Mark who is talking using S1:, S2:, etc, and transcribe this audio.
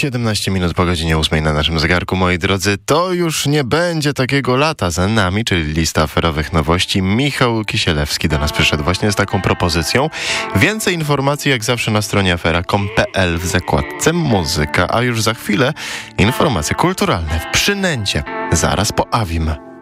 S1: 17 minut po godzinie 8 na naszym zegarku, moi drodzy. To już nie będzie takiego lata za nami, czyli lista aferowych nowości. Michał Kisielewski do nas przyszedł właśnie z taką propozycją. Więcej informacji jak zawsze na stronie afera.com.pl w zakładce muzyka, a już za chwilę informacje kulturalne w przynęcie. Zaraz po Awim.